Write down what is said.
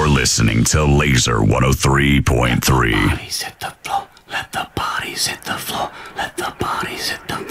You're listening to Laser 103.3. Bodies hit the floor. Let the bodies hit the floor. Let the bodies hit the